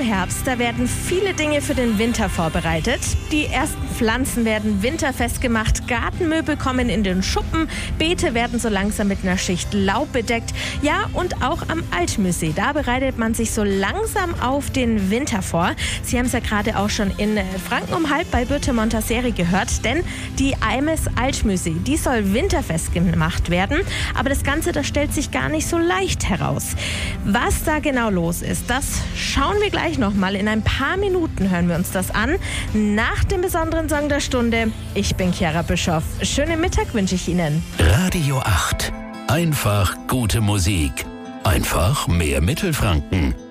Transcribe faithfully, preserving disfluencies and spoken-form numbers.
Herbst, da werden viele Dinge für den Winter vorbereitet. Die ersten Pflanzen werden winterfest gemacht, Gartenmöbel kommen in den Schuppen, Beete werden so langsam mit einer Schicht Laub bedeckt. Ja, und auch am Altmühlsee, da bereitet man sich so langsam auf den Winter vor. Sie haben es ja gerade auch schon in Franken um halb bei Birte Montazeri gehört, denn die Eimes Altmühlsee, die soll winterfest gemacht werden. Aber das Ganze, das stellt sich gar nicht so leicht heraus. Was da genau los ist, das schauen wir gleich nochmal. In ein paar Minuten hören wir uns das an. Nach dem besonderen Song der Stunde. Ich bin Chiara Bischoff. Schönen Mittag wünsche ich Ihnen. Radio acht. Einfach gute Musik. Einfach mehr Mittelfranken.